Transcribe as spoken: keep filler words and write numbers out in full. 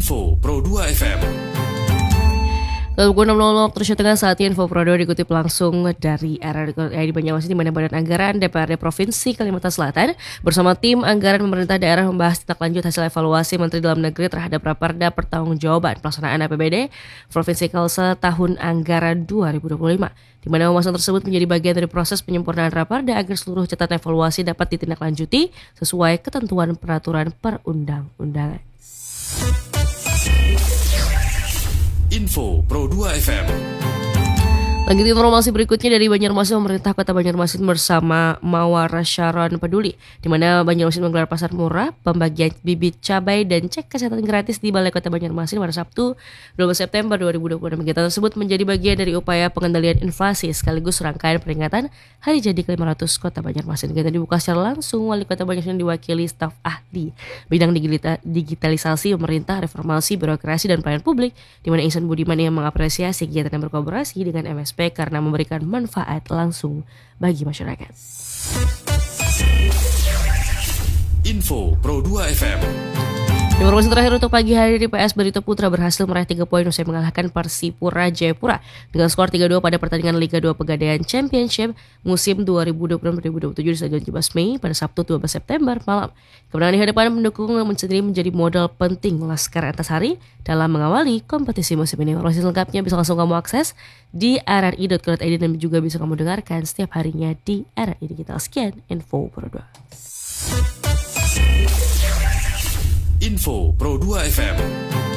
Info Pro dua F M. Pukul enam nol nol waktu Indonesia Tengah, saatnya Info Pro dua dikutip langsung dari R R di Banyuasin, di mana Badan Anggaran D P R D Provinsi Kalimantan Selatan bersama tim anggaran pemerintah daerah membahas tindak lanjut hasil evaluasi Menteri Dalam Negeri terhadap Raperda Pertanggungjawaban Pelaksanaan A P B D Provinsi Kalsel tahun anggaran dua ribu dua puluh lima, di mana pembahasan tersebut menjadi bagian dari proses penyempurnaan Raperda agar seluruh catatan evaluasi dapat ditindaklanjuti sesuai ketentuan peraturan perundang-undangan. Info Pro dua F M. Lanjut informasi berikutnya dari Banjarmasin. Pemerintah Kota Banjarmasin bersama Mawara Sharon Peduli, di mana Banjarmasin menggelar pasar murah, pembagian bibit cabai dan cek kesehatan gratis di Balai Kota Banjarmasin pada Sabtu dua belas September dua ribu dua puluh enam. Kegiatan tersebut menjadi bagian dari upaya pengendalian inflasi sekaligus rangkaian peringatan Hari Jadi ke lima ratus Kota Banjarmasin. Kegiatan dibuka secara langsung Wali Kota Banjarmasin diwakili staf ahli bidang digitalisasi pemerintah, reformasi birokrasi dan pelayanan publik, di mana Ihsan Budiman yang mengapresiasi kegiatan yang berkolaborasi dengan M S P karena memberikan manfaat langsung bagi masyarakat. Info Pro dua F M. Informasi terakhir untuk pagi hari di P S Barito Putra berhasil meraih tiga poin usai mengalahkan Persipura Jayapura dengan skor tiga dua pada pertandingan Liga dua Pegadaian Championship musim dua ribu dua puluh enam dua ribu dua puluh tujuh di Stadion tujuh belas Mei pada Sabtu dua belas September malam. Kemenangan di hadapan pendukung sendiri menjadi modal penting Laskar Antasari dalam mengawali kompetisi musim ini. Informasi lengkapnya bisa langsung kamu akses di r r i dot co dot i d dan juga bisa kamu dengarkan setiap harinya di R R I Digital. Sekian Info Pro dua. Info Pro dua F M.